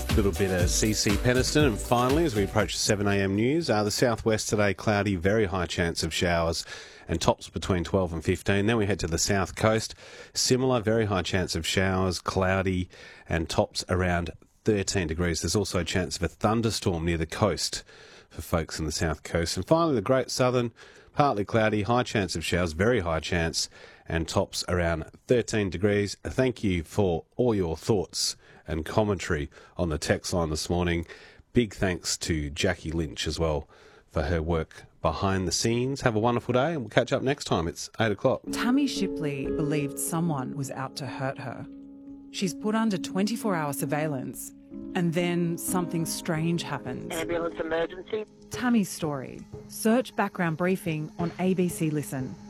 Little bit of CC Peniston, and finally, as we approach 7am news, the southwest today cloudy, very high chance of showers and tops between 12 and 15. Then we head to the south coast, similar, very high chance of showers, cloudy and tops around 13 degrees. There's also a chance of a thunderstorm near the coast for folks in the south coast. And finally, the Great Southern, partly cloudy, high chance of showers, very high chance, and tops around 13 degrees. Thank you for all your thoughts and commentary on the text line this morning. Big thanks to Jackie Lynch as well for her work behind the scenes. Have a wonderful day, and we'll catch up next time. It's 8 o'clock. Tammy Shipley believed someone was out to hurt her. She's put under 24-hour surveillance, and then something strange happens. Ambulance emergency. Tammy's story. Search Background Briefing on ABC Listen.